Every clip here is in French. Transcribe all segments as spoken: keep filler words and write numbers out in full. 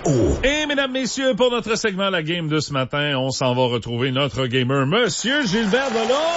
O. Et mesdames, messieurs, pour notre segment La Game de ce matin, on s'en va retrouver notre gamer, Monsieur Gilbert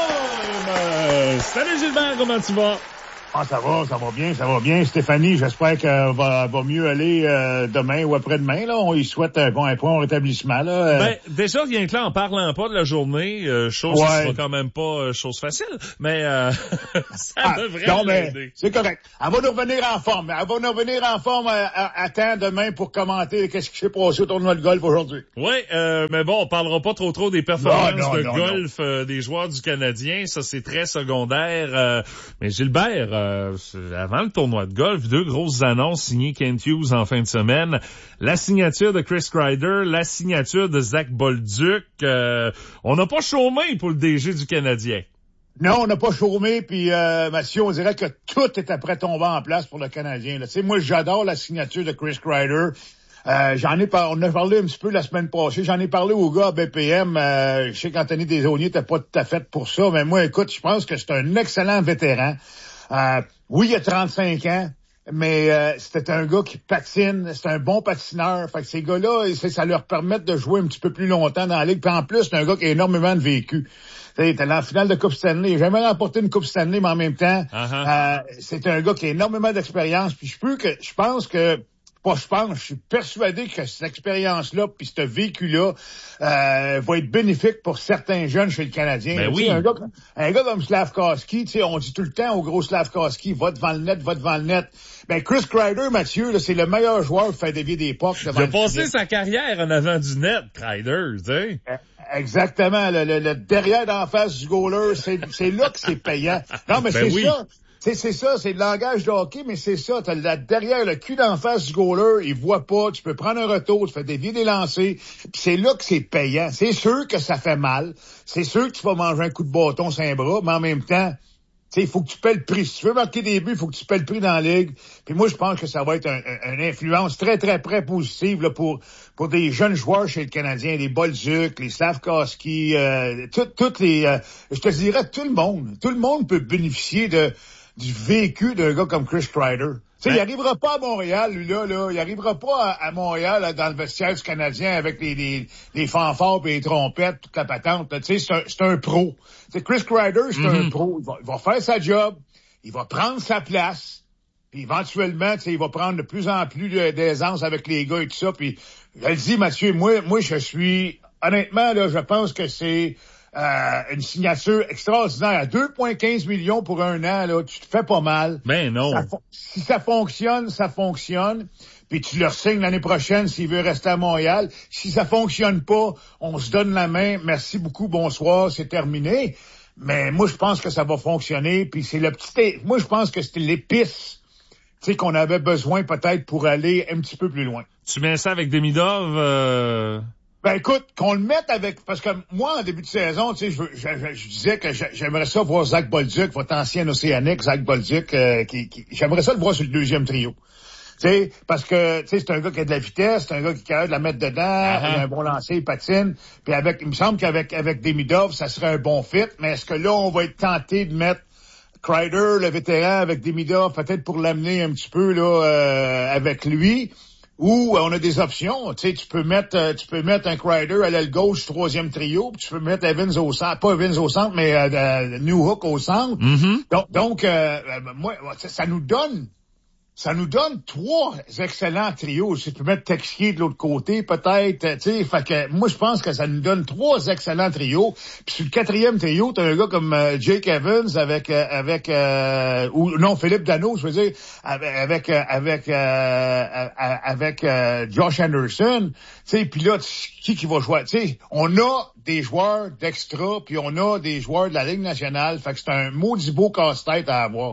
Delorme. Salut Gilbert, comment tu vas? Ah, ça va, ça va bien, ça va bien. Stéphanie, j'espère qu'elle va, va mieux aller euh, demain ou après-demain. Là, on lui souhaite un bon, un bon rétablissement. Là. Euh... Ben, déjà, rien que là, en parlant pas de la journée, euh, chose ouais. qui sera quand même pas euh, chose facile, mais euh, ça ah, devrait non, l'aider. Mais c'est correct. Elle va nous revenir en forme. Elle va nous revenir en forme à, à, à temps demain pour commenter qu'est-ce qui s'est passé au tournoi de golf aujourd'hui. Oui, euh, mais bon, on parlera pas trop trop des performances non, non, de non, golf non. Euh, des joueurs du Canadien. Ça, c'est très secondaire. Euh, mais Gilbert, euh, avant le tournoi de golf, deux grosses annonces signées Kent Hughes en fin de semaine. La signature de Chris Kreider, la signature de Zach Bolduc. Euh, on n'a pas chômé pour le D G du Canadien. Non, on n'a pas chômé, puis euh, Mathieu, on dirait que tout est après tomber en place pour le Canadien. Tu sais, moi, j'adore la signature de Chris Kreider. Euh, j'en ai par... on a parlé un petit peu la semaine passée. J'en ai parlé au gars à B P M. Euh, je sais qu'Anthony Desaulniers n'était pas tout à fait pour ça, mais moi, écoute, je pense que c'est un excellent vétéran. Euh, oui, il a trente-cinq ans, mais euh, c'était un gars qui patine, c'est un bon patineur. Fait que ces gars-là, ça leur permet de jouer un petit peu plus longtemps dans la ligue. Puis en plus, c'est un gars qui a énormément de vécu. Il était en finale de Coupe Stanley. Il n'a jamais remporté une Coupe Stanley, mais en même temps, uh-huh. euh, c'est un gars qui a énormément d'expérience. Puis je peux que je pense que Pas je pense, je suis persuadé que cette expérience-là puis ce vécu-là euh, va être bénéfique pour certains jeunes chez le Canadien. Ben oui. Un gars, un gars comme Slavkovski, tu sais, on dit tout le temps au gros Slavkovski, va devant le net, va devant le net. Ben Chris Kreider, Mathieu, là, c'est le meilleur joueur pour faire dévier des pucks. Il a passé sa carrière en avant du net, Kreider, tu sais. Exactement. Le, le, le derrière d'en face du goaler, c'est, c'est là que c'est payant. Non, mais ben c'est oui. ça. C'est, c'est ça, c'est le langage de hockey, mais c'est ça. T'as la, derrière le cul d'en face du goaler, il voit pas, tu peux prendre un retour, tu fais dévier des lancers, puis c'est là que c'est payant. C'est sûr que ça fait mal. C'est sûr que tu vas manger un coup de bâton sur un bras, mais en même temps, tu sais, il faut que tu paies le prix. Si tu veux marquer des buts, il faut que tu paies le prix dans la ligue. Puis moi, je pense que ça va être un, un, une influence très, très, très positive là, pour pour des jeunes joueurs chez le Canadien, les Bolduc, les Slavkovski, euh, toutes les... Euh, je te dirais, tout le monde. Tout le monde peut bénéficier de du vécu d'un gars comme Chris Kreider. Tu sais, il arrivera pas à Montréal, lui, là, là. Il arrivera pas à, à Montréal, là, dans le vestiaire du Canadien avec les, les, les fanfares et les trompettes, toute la patente. Tu sais, c'est un, c'est un pro. Tu sais, Chris Kreider, c'est mm-hmm. un pro. Il va, il va faire sa job. Il va prendre sa place. Puis éventuellement, tu sais, il va prendre de plus en plus d'aisance avec les gars et tout ça. Puis, je le dis, Mathieu, moi, moi, je suis, honnêtement, là, je pense que c'est, Euh, une signature extraordinaire à deux virgule quinze millions pour un an, là, tu te fais pas mal. Ben non. Ça, si ça fonctionne, ça fonctionne. Puis tu leur signes l'année prochaine s'il veut rester à Montréal. Si ça fonctionne pas, on se donne la main. Merci beaucoup, bonsoir, c'est terminé. Mais moi, je pense que ça va fonctionner. Puis c'est le petit... Moi, je pense que c'était l'épice, tu sais, qu'on avait besoin peut-être pour aller un petit peu plus loin. Tu mets ça avec Demidov euh... Ben écoute, qu'on le mette avec... Parce que moi, en début de saison, tu sais, je, je, je, je disais que j'aimerais ça voir Zach Bolduc, votre ancien Océanique, Zach Bolduc, euh, qui, qui, j'aimerais ça le voir sur le deuxième trio. Tu sais, parce que, tu sais, c'est un gars qui a de la vitesse, c'est un gars qui est capable de la mettre dedans, uh-huh. il a un bon lancer, il patine. Puis avec, il me semble qu'avec avec Demidov, ça serait un bon fit. Mais est-ce que là, on va être tenté de mettre Kreider, le vétéran, avec Demidov, peut-être pour l'amener un petit peu, là, euh, avec lui? Ou on a des options, tu sais, tu peux mettre euh, tu peux mettre un Kreider à l'aile gauche, troisième trio, puis tu peux mettre Evans au centre, pas Evans au centre, mais euh, euh, Newhook au centre. Mm-hmm. Donc, donc euh, moi, ça, ça nous donne ça nous donne trois excellents trios. Si tu peux mettre Texier de l'autre côté, peut-être, tu sais, fait que moi, je pense que ça nous donne trois excellents trios. Puis sur le quatrième trio, t'as un gars comme euh, Jake Evans avec, euh, avec, euh, ou non, Philippe Danault, je veux dire, avec, avec, euh, avec, euh, avec euh, Josh Anderson, tu sais, puis là, qui qui va jouer, tu sais, on a des joueurs d'extra, puis on a des joueurs de la Ligue nationale, fait que c'est un maudit beau casse-tête à avoir.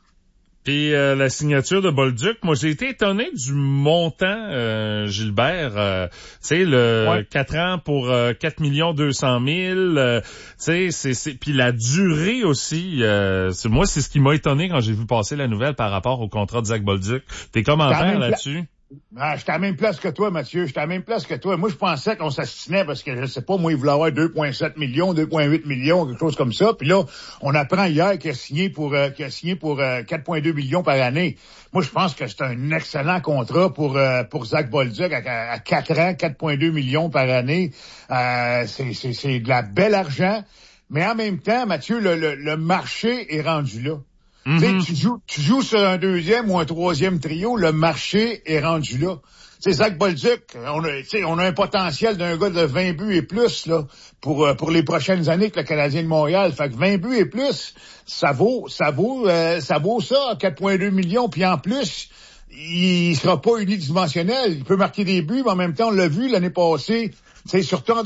Puis euh, la signature de Bolduc, moi j'ai été étonné du montant, euh, Gilbert. Euh, tu sais, le ouais. quatre ans pour euh, quatre millions deux cent mille. Euh, tu sais, c'est, c'est puis la durée aussi. Euh, c'est, moi, c'est ce qui m'a étonné quand j'ai vu passer la nouvelle par rapport au contrat de Zach Bolduc. Tes commentaires là-dessus? Ah, j'étais à la même place que toi, Mathieu. J'étais à la même place que toi. Moi, je pensais qu'on s'assinait parce que, je sais pas, moi, il voulait avoir deux virgule sept millions, deux virgule huit millions, quelque chose comme ça. Puis là, on apprend hier qu'il a signé pour euh, qu'il a signé pour euh, quatre virgule deux millions par année. Moi, je pense que c'est un excellent contrat pour euh, pour Zach Bolduc à, à quatre ans, quatre virgule deux millions par année. Euh, c'est, c'est, c'est de la belle argent. Mais en même temps, Mathieu, le, le, le marché est rendu là. Mm-hmm. Tu joues, tu joues sur un deuxième ou un troisième trio, le marché est rendu là. Tu sais, Zach Bolduc, on a, on a un potentiel d'un gars de vingt buts et plus là pour pour les prochaines années que le Canadien de Montréal. Fait que vingt buts et plus, ça vaut ça vaut euh, ça vaut ça, quatre virgule deux millions. Puis en plus, il sera pas unidimensionnel. Il peut marquer des buts, mais en même temps, on l'a vu l'année passée. Tu sais, surtout en